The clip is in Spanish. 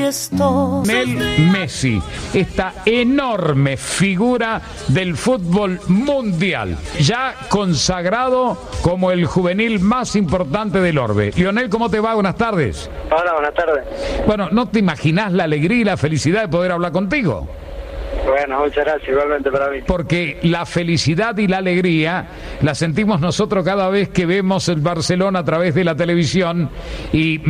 Lionel Messi, esta enorme figura del fútbol mundial, ya consagrado como el juvenil más importante del orbe. Lionel, ¿cómo te va? Buenas tardes. Hola, buenas tardes. Bueno, ¿no te imaginás la alegría y la felicidad de poder hablar contigo? Bueno, muchas gracias, igualmente para mí. Porque la felicidad y la alegría la sentimos nosotros cada vez que vemos el Barcelona a través de la televisión y